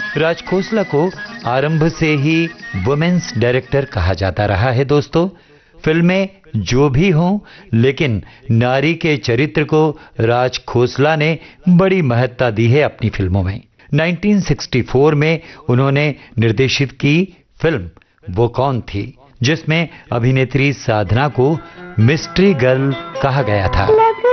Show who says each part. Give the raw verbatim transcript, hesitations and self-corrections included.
Speaker 1: राज खोसला को आरंभ से ही वुमेन्स डायरेक्टर कहा जाता रहा है दोस्तों। फिल्में जो भी हों, लेकिन नारी के चरित्र को राज खोसला ने बड़ी महत्ता दी है अपनी फिल्मों में। उन्नीस सौ चौंसठ में उन्होंने निर्देशित की फिल्म वो कौन थी, जिसमें अभिनेत्री साधना को मिस्ट्री गर्ल कहा गया था।